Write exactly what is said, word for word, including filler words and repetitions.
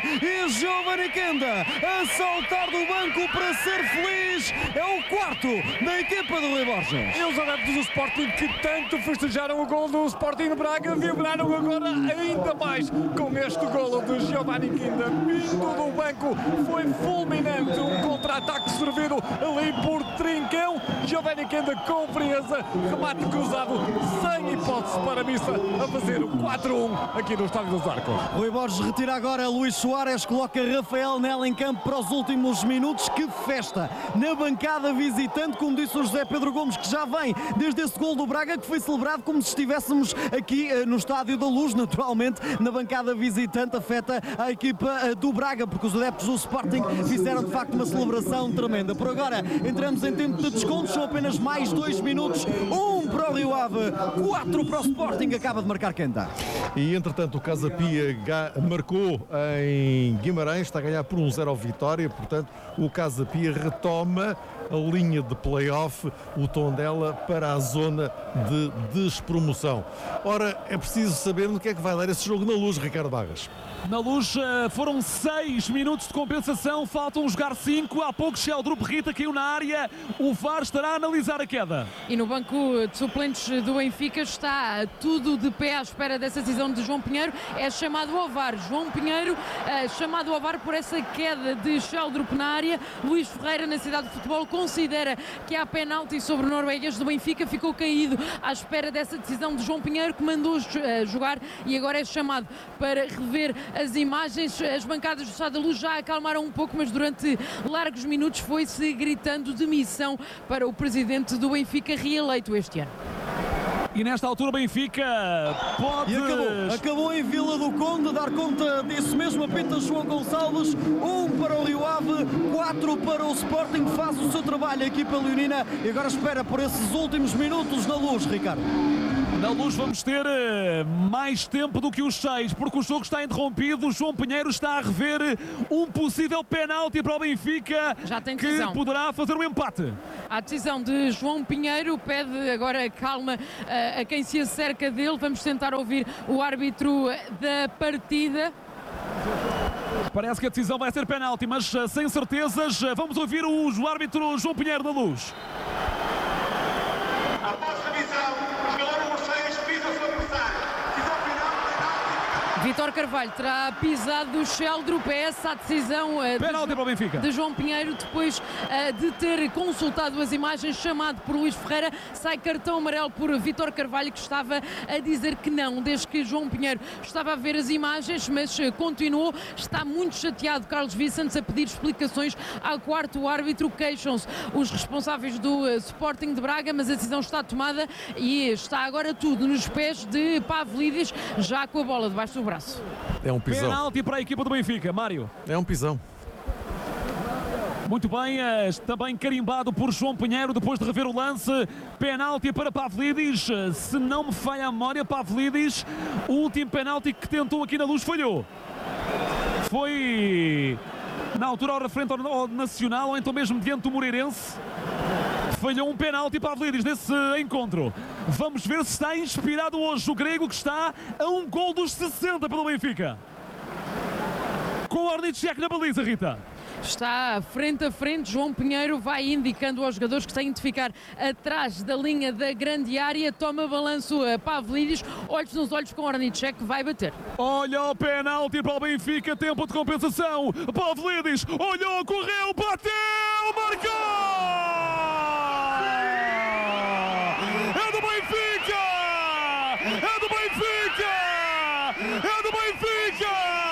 e Giovanni Kenda a saltar do banco para ser feliz. É o quarto da equipa do Rui Borges. E os adeptos do Sporting que tanto festejaram o gol do Sporting de Braga vibraram agora ainda mais com este golo de Giovanni Kenda vindo do banco. Foi fulminante, um contra-ataque servido ali por Trincão. Giovanni Kenda com frieza, remate cruzado sem hipótese para Missa a fazer o quatro a um aqui no Estádio dos Arcos. Rui Borges retira agora Luís Soares, coloca Rafael Nela em campo para os últimos minutos. Que festa na bancada visitante, como disse o José Pedro Gomes, que já vem desde esse gol do Braga, que foi celebrado como se estivéssemos aqui uh, no Estádio da Luz. Naturalmente, na bancada visitante afeta a equipa uh, do Braga, porque os adeptos do Sporting fizeram de facto uma celebração tremenda. Por agora, entramos em tempo de descontos, são apenas mais dois minutos. Um para o Rio Ave, quatro para o Sporting, acaba de marcar Kenda. E entretanto o Casa Pia marcou em Guimarães, está a ganhar por um zero ao Vitória, portanto o Casa Pia retoma a linha de play-off, o Tondela para a zona de despromoção. Ora, é preciso saber no que é que vai dar esse jogo na Luz, Ricardo Barras. Na Luz foram seis minutos de compensação, faltam jogar cinco. Há pouco Sheldrup Rita caiu na área, o V A R estará a analisar a queda. E no banco de suplentes do Benfica está tudo de pé à espera dessa decisão de João Pinheiro. É chamado ao V A R. João Pinheiro é chamado ao V A R por essa queda de Sheldrup na área. Luís Ferreira, na Cidade de Futebol, considera que há penalti sobre o norueguês do Benfica. Ficou caído à espera dessa decisão de João Pinheiro, que mandou jogar e agora é chamado para rever as imagens. As bancadas do Estado da Luz já acalmaram um pouco, mas durante largos minutos foi-se gritando demissão para o presidente do Benfica, reeleito este ano. E nesta altura o Benfica pode... E acabou, acabou em Vila do Conde, dar conta disso mesmo, apita João Gonçalves, um para o Rio Ave, quatro para o Sporting, faz o seu trabalho a equipa leonina e agora espera por esses últimos minutos na Luz, Ricardo. Na Luz vamos ter mais tempo do que os seis, porque o jogo está interrompido. O João Pinheiro está a rever um possível penalti para o Benfica, já tem que decisão. Poderá fazer um empate. A decisão de João Pinheiro pede agora calma a, a quem se acerca dele. Vamos tentar ouvir o árbitro da partida. Parece que a decisão vai ser penalti, mas sem certezas. Vamos ouvir o, o árbitro João Pinheiro da Luz. Após revisão, o jogador número seis pisa o seu adversário. Decisão final, penalti. Vítor Carvalho terá pisado o Sheldrup. É essa a decisão uh, penalti de, para o Benfica. de João Pinheiro, depois uh, de ter consultado as imagens, chamado por Luís Ferreira. Sai cartão amarelo por Vítor Carvalho, que estava a dizer que não, desde que João Pinheiro estava a ver as imagens, mas uh, continuou. Está muito chateado Carlos Vicentes a pedir explicações ao quarto árbitro. Queixam-se os responsáveis do uh, Sporting de Braga, mas a decisão está tomada e está agora tudo nos pés de Pavlidis, já com a bola debaixo do braço. É um pisão. Penalti para a equipa do Benfica, Mário. É um pisão. Muito bem, também carimbado por João Pinheiro depois de rever o lance. Penalti para Pavlidis. Se não me falha a memória, Pavlidis, o último penalti que tentou aqui na Luz, falhou. Foi na altura ao referente ao Nacional, ou então mesmo diante do Moreirense. Falhou um penalti para Pavlidis nesse encontro. Vamos ver se está inspirado hoje o grego, que está a um gol dos sessenta pelo Benfica. Com o Ornicek na baliza, Rita. Está frente a frente, João Pinheiro vai indicando aos jogadores que têm de ficar atrás da linha da grande área. Toma balanço a Pavlidis, olhos nos olhos com o Ornicek, que vai bater. Olha o penalti para o Benfica, tempo de compensação. Pavlidis olhou, correu, bateu, marcou! É do Benfica! É do Benfica! É do Benfica!